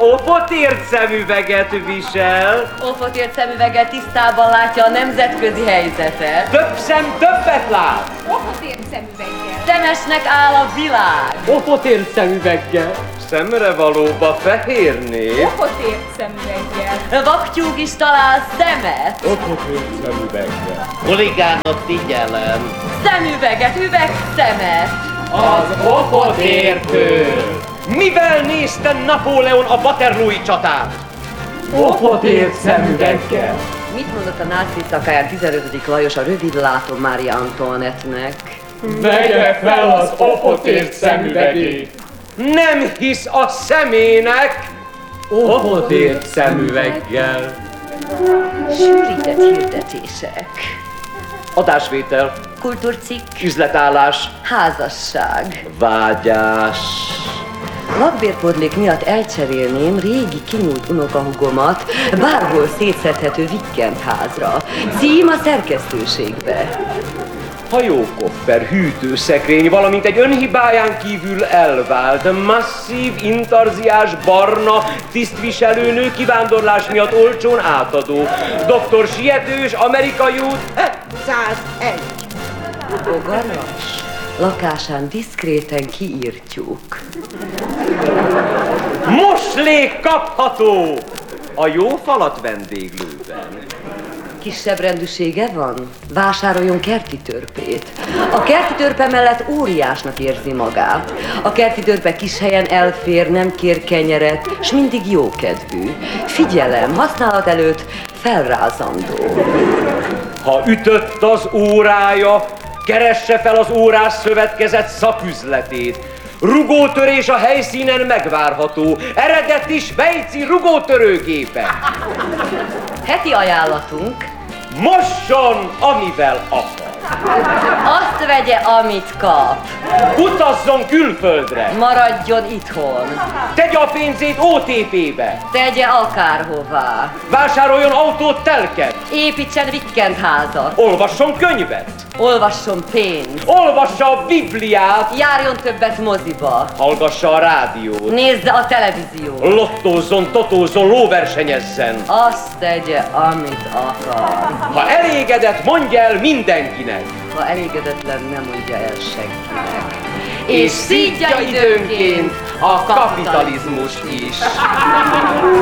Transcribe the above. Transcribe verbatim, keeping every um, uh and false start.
opotért szemüveget visel. Opotért szemüveggel tisztában látja a nemzetközi helyzetet. Több szem többet lát. Opotért szemüveggel. Szemesnek áll a világ. Opotért szemüveggel. Szemre valóba fehér nép. Opotért szemüveggel. Vaktyúk is talál szemet. Opotért szemüveggel. Huligánok, figyelem! Szemüveget, üvegszemet. Az opotértől. Mivel nézte Napóleon a Waterloo-i csatát? Opotért szemüveggel. Mit mondott a náci szakáján tizenötödik Lajos a rövidlátó Mária Antoinette-nek? Vegye fel az opotért szemüvegét. Nem hisz a szemének. Opotért szemüveggel. Sűrített hirdetések. Adásvétel, Kultúrcikk. üzletállás, Házasság. vágyás. Lakbérpótlék miatt elcserélném régi kinyúlt unokahugomat bárhol szétszedhető Vikkent házra. Cím a szerkesztőségbe. Hajókoffer, hűtőszekrény, valamint egy önhibáján kívül elvált, masszív, intarziás, barna, tisztviselőnő kivándorlás miatt olcsón átadó. doktor Sietős, amerikai út, százegy. Bogaras. Lakásán diszkréten kiírtjuk. Moslék kapható a jó falat vendéglőben. Kisebb rendűsége van? Vásároljon kerti törpét. A kerti törpe mellett óriásnak érzi magát. A kerti törpe kis helyen elfér, nem kér kenyeret, s mindig jókedvű. Figyelem, használat előtt felrázandó. Ha ütött az órája, keresse fel az órás szövetkezet szaküzletét. Rugótörés a helyszínen megvárható. Eredeti svejci rugótörőgépe. Heti ajánlatunk. Mosson, amivel akar. Azt vegye, amit kap. Utazzon külföldre. Maradjon itthon. Tegye a pénzét ó té pé-be. Tegye akárhová. Vásároljon autót, telket. Építsen Vikkent házat. Olvasson könyvet. Olvasson pénzt. Olvassa a Bibliát. Járjon többet moziba. Hallgassa a rádiót. Nézze a televíziót. Lottózzon, totózzon, lóversenyezzen. Azt tegye, amit akar. Ha elégedett, mondja el mindenkinek. Ha elégedetlen, nem mondja el senkinek. És szidja időnként a kapitalizmust is.